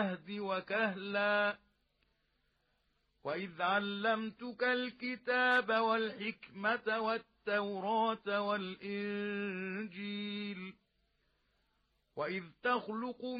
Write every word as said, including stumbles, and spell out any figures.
المهد وكهلا وإذ علمتك الكتاب والحكمة والتوراة والإنجيل وإذ تخلق